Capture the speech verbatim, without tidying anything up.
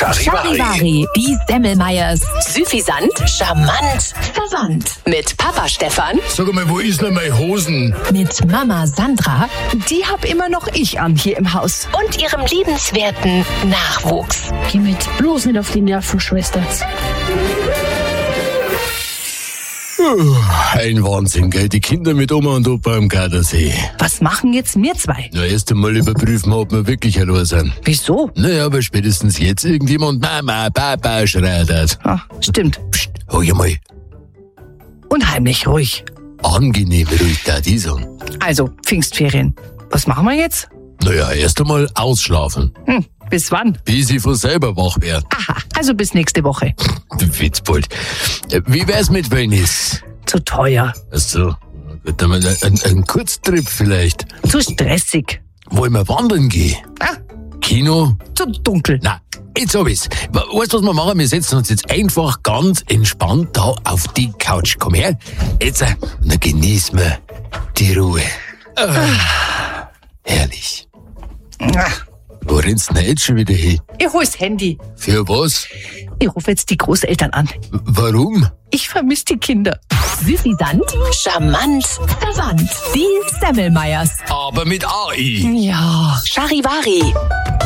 Charivari, die Semmelmeyers. Süffisant, charmant, verwandt. Mit Papa Stefan. Sag mal, wo ist denn meine Hosen? Mit Mama Sandra. Die hab immer noch ich an hier im Haus. Und ihrem liebenswerten Nachwuchs. Geh mit bloß nicht auf die Nerven, Schwester. Ein Wahnsinn, gell? Die Kinder mit Oma und Opa am Gardasee. Was machen jetzt wir zwei? Na, erst einmal überprüfen wir, ob wir wirklich allein sind. Wieso? Naja, aber spätestens jetzt irgendjemand Mama, Papa schreit hat. Ah, stimmt. Psst, hol ja mal. Unheimlich ruhig. Angenehm ruhig da die sagen. Also, Pfingstferien. Was machen wir jetzt? Naja, erst einmal ausschlafen. Hm, bis wann? Bis ich von selber wach werde. Aha, also bis nächste Woche. Du Witzbold. Wie wär's mit Wellness? Zu teuer. Ach so. Gut, dann mal ein, ein Kurztrip vielleicht. Zu stressig. Wollen wir wandern gehen? Ah, Kino? zu dunkel. Na, jetzt hab ich's. Weißt du, was wir machen? Wir setzen uns jetzt einfach ganz entspannt da auf die Couch. Komm her. Jetzt, äh, dann genießen wir die Ruhe. Ah, herrlich. Ah, Wo rennst du denn jetzt schon wieder hin? ich hol's Handy. Für was? Ich rufe jetzt die Großeltern an. W- Warum? Ich vermisse die Kinder. Süffisant, charmant, verwandt. Die Semmelmeyers. Aber mit A I. Ja. Charivari.